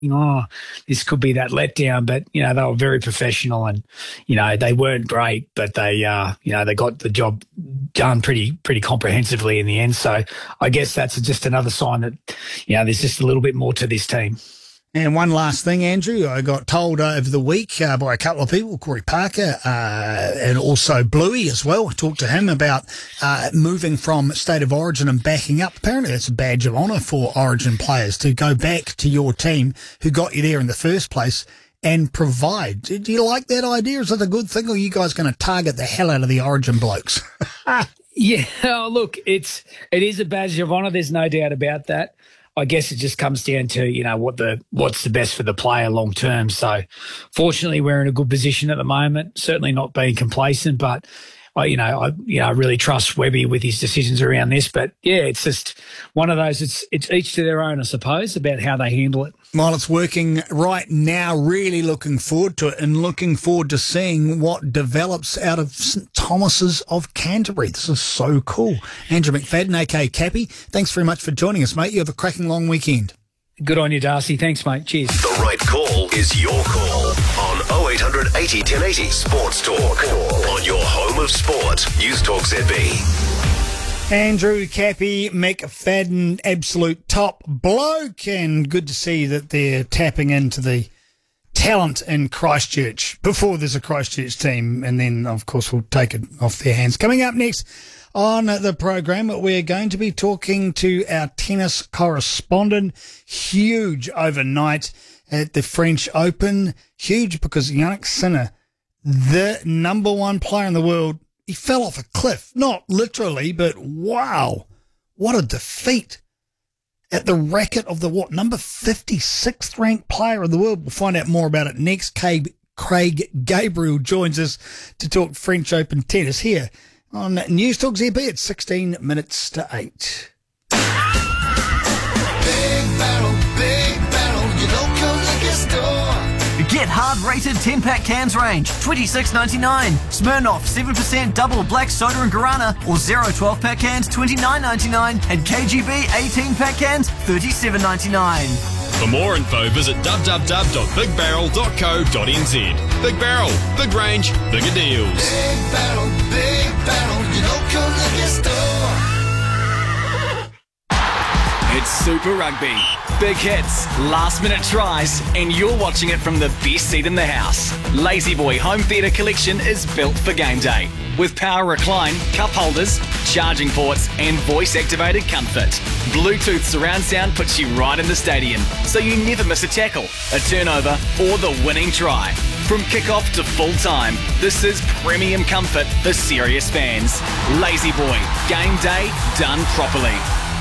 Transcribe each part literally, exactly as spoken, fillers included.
oh, this could be that letdown, but, you know, they were very professional and, you know, they weren't great, but they, uh, you know, they got the job done pretty, pretty comprehensively in the end. So I guess that's just another sign that, you know, there's just a little bit more to this team. And one last thing, Andrew, I got told uh, over the week uh, by a couple of people, Corey Parker uh, and also Bluey as well. I talked to him about uh, moving from State of Origin and backing up. Apparently it's a badge of honour for Origin players to go back to your team who got you there in the first place and provide. Do you like that idea? Is that a good thing, or are you guys going to target the hell out of the Origin blokes? Yeah, oh, look, it's it is a badge of honour. There's no doubt about that. I guess it just comes down to, you know, what the what's the best for the player long term. So fortunately, we're in a good position at the moment, certainly not being complacent, but I, you know, I, you know, I really trust Webby with his decisions around this. But yeah, it's just one of those, it's, it's each to their own, I suppose, about how they handle it. Well, it's working right now, really looking forward to it and looking forward to seeing what develops out of St Thomas's of Canterbury. This is so cool. Andrew McFadden, a k a. Cappy, thanks very much for joining us, mate. You have a cracking long weekend. Good on you, Darcy. Thanks, mate. Cheers. The right call is your call on oh eight hundred eighty ten eighty Sports Talk on your home of sport. News Talk Z B. Andrew Cappy McFadden, absolute top bloke, and good to see that they're tapping into the talent in Christchurch before there's a Christchurch team, and then, of course, we'll take it off their hands. Coming up next on the program, we're going to be talking to our tennis correspondent. Huge overnight at the French Open. Huge because Jannik Sinner, the number one player in the world, he fell off a cliff. Not literally, but wow, what a defeat at the racket of the, what, number fifty-sixth ranked player in the world. We'll find out more about it next. Craig Gabriel joins us to talk French Open tennis here on News Talk Z B at sixteen minutes to eight. Big Barrel, Big Barrel, your local liquor store. Get hard-rated ten-pack cans range, twenty-six ninety-nine. Smirnoff seven percent double black soda and guarana, or zero twelve-pack cans, twenty-nine ninety-nine. And K G B eighteen-pack cans, thirty-seven ninety-nine. For more info, visit w w w dot big barrel dot co dot n z. Big Barrel, big range, bigger deals. Big Barrel, Big Barrel, your local liquor store. It's Super Rugby. Big hits, last-minute tries, and you're watching it from the best seat in the house. Lazy Boy Home Theatre Collection is built for game day. With power recline, cup holders, charging ports, and voice-activated comfort. Bluetooth surround sound puts you right in the stadium, so you never miss a tackle, a turnover, or the winning try. From kick-off to full-time, this is premium comfort for serious fans. Lazy Boy, game day done properly.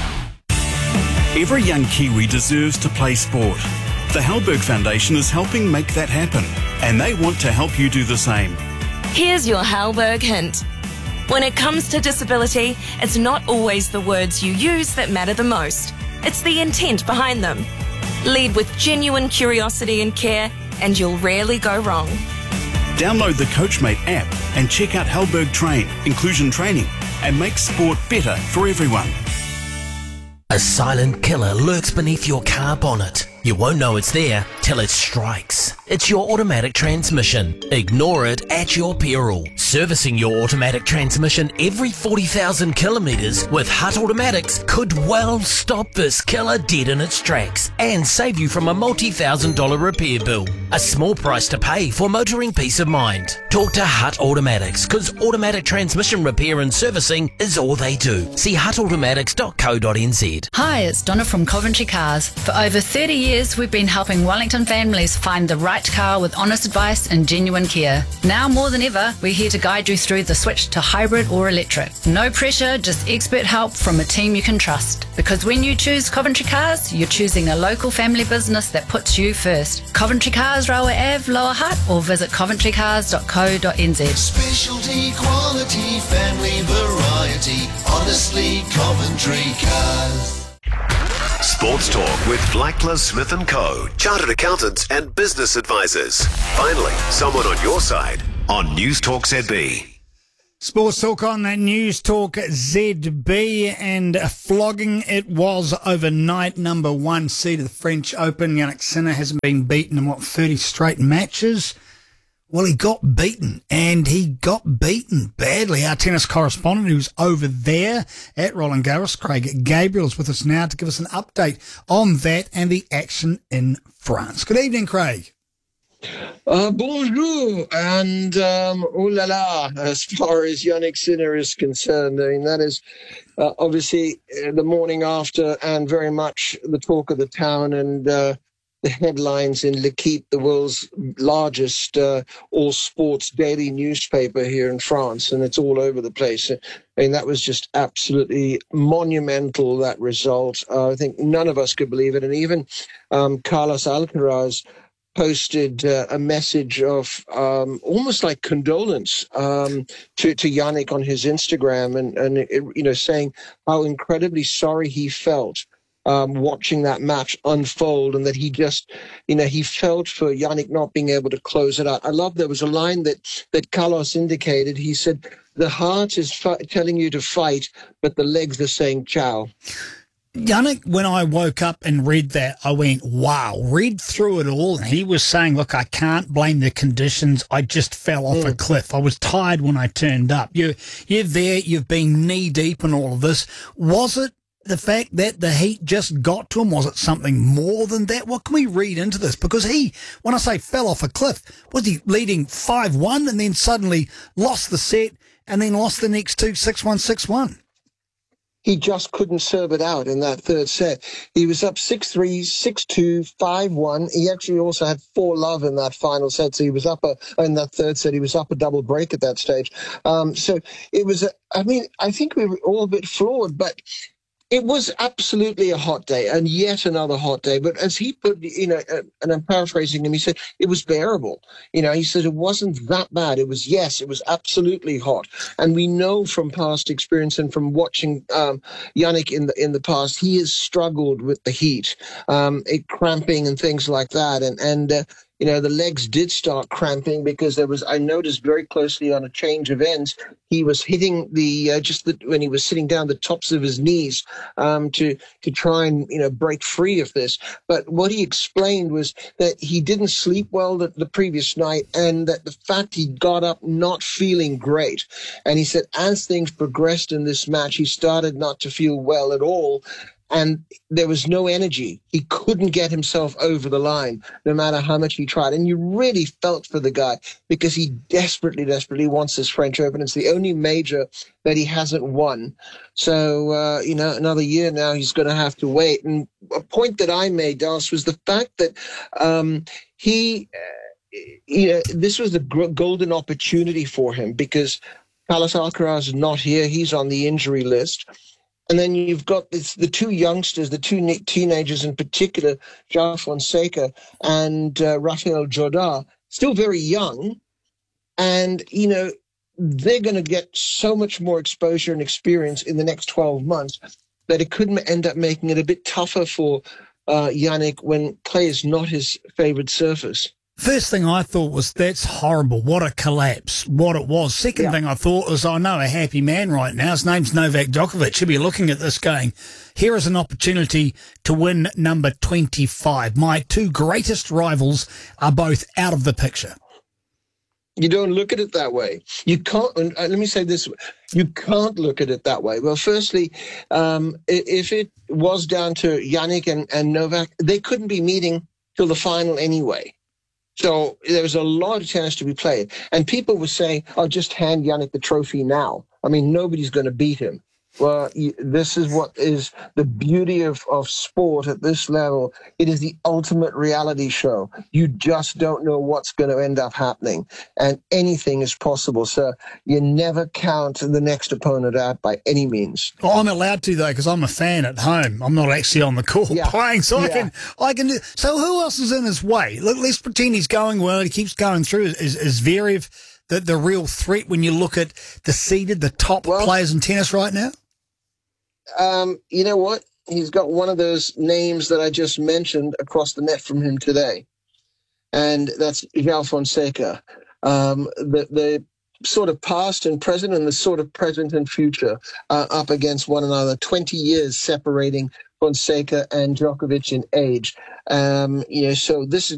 Every young Kiwi deserves to play sport. The Halberg Foundation is helping make that happen, and they want to help you do the same. Here's your Halberg hint. When it comes to disability, it's not always the words you use that matter the most. It's the intent behind them. Lead with genuine curiosity and care, and you'll rarely go wrong. Download the Coachmate app and check out Halberg Train, inclusion training, and make sport better for everyone. A silent killer lurks beneath your car bonnet. You won't know it's there till it strikes. It's your automatic transmission. Ignore it at your peril. Servicing your automatic transmission every forty thousand kilometres with Hutt Automatics could well stop this killer dead in its tracks and save you from a multi-thousand dollar repair bill. A small price to pay for motoring peace of mind. Talk to Hutt Automatics, because automatic transmission repair and servicing is all they do. See hutt automatics dot co dot n z. Hi, it's Donna from Coventry Cars. For over thirty years, we've been helping Wellington families find the right car with honest advice and genuine care. Now more than ever, we're here to guide you through the switch to hybrid or electric. No pressure, just expert help from a team you can trust. Because when you choose Coventry Cars, you're choosing a local family business that puts you first. Coventry Cars, Railway Ave, Lower Hutt, or visit coventry cars dot co dot n z. Specialty, quality, family variety. Honestly, Coventry Cars. Sports Talk with Blackler Smith and Co. Chartered accountants and business advisors. Finally, someone on your side on News Talk Z B. Sports Talk on that News Talk Z B, and a flogging it was overnight. Number one seed of the French Open, Yannick Sinner, hasn't been beaten in, what, thirty straight matches? Well, he got beaten, and he got beaten badly. Our tennis correspondent, who's over there at Roland Garros, Craig Gabriel, is with us now to give us an update on that and the action in France. Good evening, Craig. Uh, bonjour, and um, oh la la, as far as Yannick Sinner is concerned. I mean, that is uh, obviously uh, the morning after and very much the talk of the town and uh, the headlines in L'Equipe, the world's largest uh, all-sports daily newspaper here in France, and it's all over the place. I mean, that was just absolutely monumental, that result. Uh, I think none of us could believe it, and even um, Carlos Alcaraz posted uh, a message of um, almost like condolence um, to, to Yannick on his Instagram, and, and it, you know, saying how incredibly sorry he felt um, watching that match unfold, and that he just, you know, he felt for Yannick not being able to close it out. I love there was a line that, that Carlos indicated. He said, "The heart is fi- telling you to fight, but the legs are saying ciao." Yannick, when I woke up and read that, I went, wow, read through it all. And he was saying, look, I can't blame the conditions. I just fell off mm. a cliff. I was tired when I turned up. You, you're there. You've been knee deep in all of this. Was it the fact that the heat just got to him? Was it something more than that? What can we read into this? Because he, when I say fell off a cliff, was he leading five one and then suddenly lost the set and then lost the next two, six one, six one? He just couldn't serve it out in that third set. He was up six three, six two, five one. He actually also had four love in that final set. So he was up a, in that third set, he was up a double break at that stage. Um, so it was, a, I mean, I think we were all a bit flawed, but it was absolutely a hot day, and yet another hot day. But as he put, you know, uh, and I'm paraphrasing him, he said it was bearable. You know, he said it wasn't that bad. It was, yes, it was absolutely hot. And we know from past experience and from watching um, Yannick in the in the past, he has struggled with the heat, um, it cramping and things like that. And and uh, you know, the legs did start cramping because there was, I noticed very closely on a change of ends, he was hitting the, uh, just the, when he was sitting down, the tops of his knees um, to, to try and, you know, break free of this. But what he explained was that he didn't sleep well the, the previous night, and that the fact he got up not feeling great. And he said as things progressed in this match, he started not to feel well at all. And there was no energy. He couldn't get himself over the line, no matter how much he tried. And you really felt for the guy, because he desperately, desperately wants this French Open. It's the only major that he hasn't won. So, uh, you know, another year now he's going to have to wait. And a point that I made, Dallas, was the fact that um, he, uh, you know, this was the g- golden opportunity for him, because Carlos Alcaraz is not here. He's on the injury list. And then you've got this, the two youngsters, the two ne- teenagers in particular, João Fonseca and uh, Rafael Jordá, still very young. And, you know, they're going to get so much more exposure and experience in the next twelve months that it could end up making it a bit tougher for uh, Yannick when clay is not his favorite surface. First thing I thought was, that's horrible. What a collapse. What it was. Second yeah. thing I thought was, I know a happy man right now. His name's Novak Djokovic. He'll be looking at this going, here is an opportunity to win number twenty-five. My two greatest rivals are both out of the picture. You don't look at it that way. You can't, uh, let me say this, you can't look at it that way. Well, firstly, um, if it was down to Yannick and, and Novak, they couldn't be meeting till the final anyway. So there was a lot of tennis to be played. And people were saying, oh, just hand Yannick the trophy now. I mean, nobody's going to beat him. Well, this is what is the beauty of, of sport at this level. It is the ultimate reality show. You just don't know what's going to end up happening, and anything is possible. So you never count the next opponent out by any means. Well, I'm allowed to, though, because I'm a fan at home. I'm not actually on the court yeah. playing, so yeah. I can I can do. So who else is in his way? Look, let's pretend he's going well. He keeps going through. Is, is Zverev the, the real threat when you look at the seeded, the top well, players in tennis right now? Um, you know what? He's got one of those names that I just mentioned across the net from him today, and that's João Fonseca. Um, the, the sort of past and present and the sort of present and future uh, up against one another. twenty years separating Fonseca and Djokovic in age. Um, you know, so this is